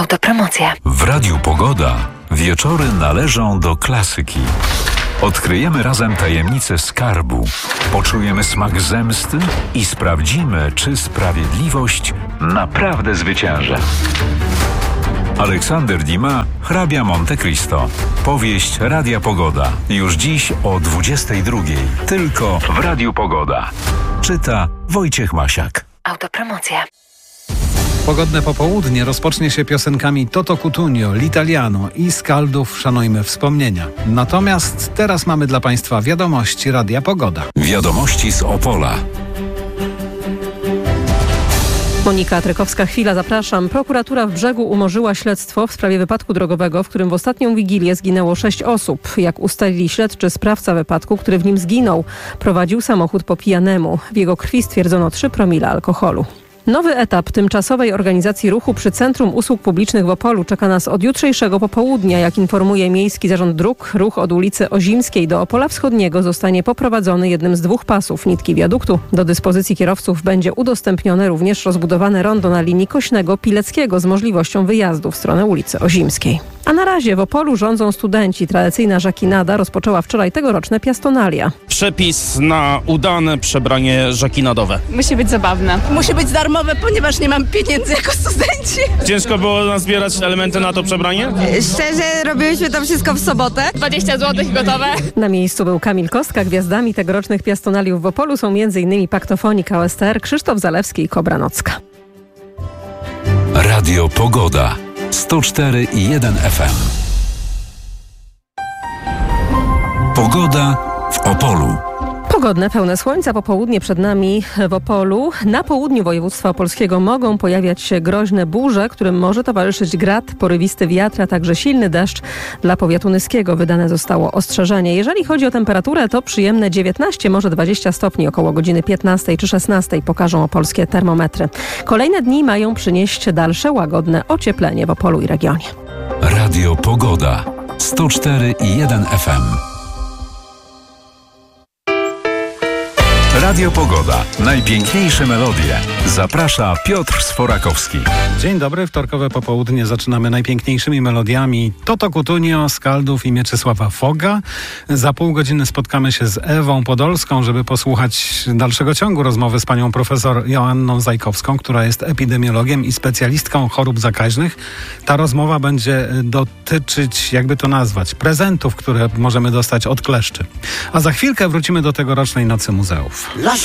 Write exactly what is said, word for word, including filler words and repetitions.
Autopromocja. W Radiu Pogoda wieczory należą do klasyki. Odkryjemy razem tajemnicę skarbu, poczujemy smak zemsty i sprawdzimy, czy sprawiedliwość naprawdę zwycięży. Aleksander Dumas, Hrabia Monte Cristo. Powieść Radia Pogoda. Już dziś o dwudziestej drugiej. Tylko w Radiu Pogoda. Czyta Wojciech Masiak. Autopromocja. Pogodne popołudnie rozpocznie się piosenkami Toto Cutugno, L'Italiano i Skaldów Szanujmy Wspomnienia. Natomiast teraz mamy dla Państwa wiadomości Radia Pogoda. Wiadomości z Opola. Monika Trykowska-Chwila, zapraszam. Prokuratura w Brzegu umorzyła śledztwo w sprawie wypadku drogowego, w którym w ostatnią Wigilię zginęło sześć osób. Jak ustalili śledczy, sprawca wypadku, który w nim zginął, prowadził samochód po pijanemu. W jego krwi stwierdzono trzy promile alkoholu. Nowy etap tymczasowej organizacji ruchu przy Centrum Usług Publicznych w Opolu czeka nas od jutrzejszego popołudnia. Jak informuje Miejski Zarząd Dróg, ruch od ulicy Ozimskiej do Opola Wschodniego zostanie poprowadzony jednym z dwóch pasów nitki wiaduktu. Do dyspozycji kierowców będzie udostępnione również rozbudowane rondo na linii Kośnego-Pileckiego z możliwością wyjazdu w stronę ulicy Ozimskiej. A na razie w Opolu rządzą studenci. Tradycyjna żakinada rozpoczęła wczoraj tegoroczne piastonalia. Przepis na udane przebranie żakinadowe. Musi być zabawne. Musi być darmowe, ponieważ nie mam pieniędzy jako studenci. Ciężko było nazbierać elementy na to przebranie? Szczerze, robiłyśmy to wszystko w sobotę. dwadzieścia złotych gotowe. Na miejscu był Kamil Kostka. Gwiazdami tegorocznych piastonaliów w Opolu są m.in. Paktofonik O S T R, Krzysztof Zalewski i Kobra Nocka. Radio Pogoda. sto cztery i jeden F M. Pogoda w Opolu. Pogodne, pełne słońca, popołudnie przed nami w Opolu. Na południu województwa opolskiego mogą pojawiać się groźne burze, którym może towarzyszyć grad, porywisty wiatr, a także silny deszcz. Dla powiatu nyskiego wydane zostało ostrzeżenie. Jeżeli chodzi o temperaturę, to przyjemne dziewiętnaście, może dwadzieścia stopni. Około godziny piętnastej czy szesnastej pokażą opolskie termometry. Kolejne dni mają przynieść dalsze łagodne ocieplenie w Opolu i regionie. Radio Pogoda. sto cztery i jeden F M. Radio Pogoda. Najpiękniejsze melodie. Zaprasza Piotr Sforakowski. Dzień dobry, wtorkowe popołudnie zaczynamy najpiękniejszymi melodiami Toto Cutugno, Skaldów i Mieczysława Foga. Za pół godziny spotkamy się z Ewą Podolską, żeby posłuchać dalszego ciągu rozmowy z panią profesor Joanną Zajkowską, która jest epidemiologiem i specjalistką chorób zakaźnych. Ta rozmowa będzie dotyczyć, jakby to nazwać, prezentów, które możemy dostać od kleszczy. A za chwilkę wrócimy do tegorocznej Nocy Muzeów. Lascia